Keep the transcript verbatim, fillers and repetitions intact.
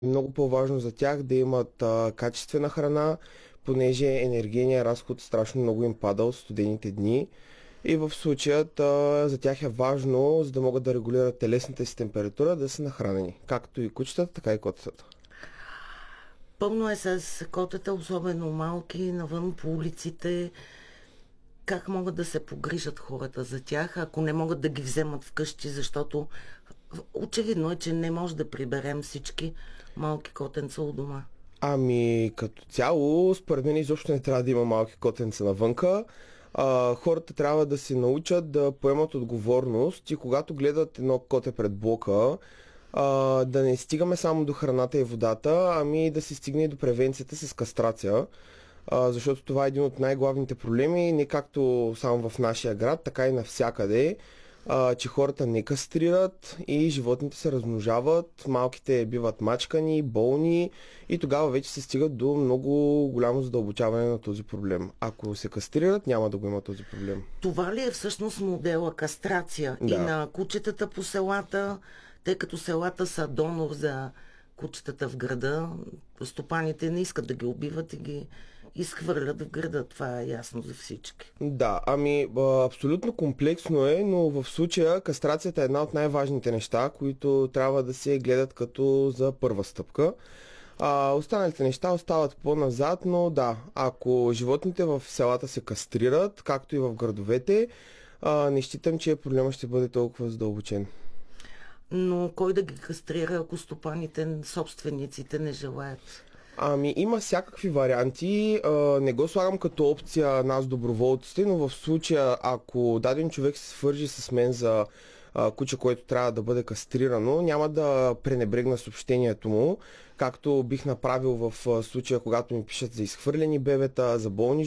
Много по-важно за тях да имат а, качествена храна, понеже енергийният разход страшно много им пада от студените дни. И в случаят а, за тях е важно, за да могат да регулират телесната си температура, да са нахранени. Както и кучетата, така и котетата. Пълно е с котета, особено малки, навън по улиците. Как могат да се погрижат хората за тях, ако не могат да ги вземат вкъщи, защото очевидно е, че не може да приберем всички малки котенца у дома. Ами, като цяло, според мен изобщо не трябва да има малки котенца навънка. А, хората трябва да се научат да поемат отговорност и когато гледат едно коте пред блока, а, да не стигаме само до храната и водата, ами да се стигне и до превенцията с кастрация. А, защото това е един от най-главните проблеми, не както само в нашия град, така и навсякъде, а, че хората не кастрират и животните се размножават, малките биват мачкани, болни и тогава вече се стигат до много голямо задълбочаване на този проблем. Ако се кастрират, няма да го има този проблем. Това ли е всъщност модела кастрация и Да. на кучетата по селата, тъй като селата са донор за кучетата в града, стопаните не искат да ги убиват и ги изхвърлят в града. Това е ясно за всички. Да, ами а, абсолютно комплексно е, но в случая кастрацията е една от най-важните неща, които трябва да се гледат като за първа стъпка. А, останалите неща остават по-назад, но да, ако животните в селата се кастрират, както и в градовете, а, не считам, че проблема ще бъде толкова задълбочен. Но кой да ги кастрира, ако стопаните, собствениците не желаят? Ами има всякакви варианти. А, не го слагам като опция нас доброволците, но в случая, ако даден човек се свържи с мен за а, куче, което трябва да бъде кастрирано, няма да пренебрегна съобщението му, както бих направил в а, случая, когато ми пишат за изхвърлени бебета, за болни